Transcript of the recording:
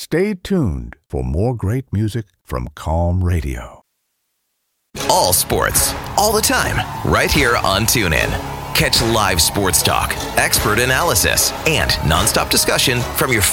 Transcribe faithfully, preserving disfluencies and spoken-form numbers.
Stay tuned for more great music from Calm Radio. All sports, all the time, right here on TuneIn. Catch live sports talk, expert analysis, and nonstop discussion from your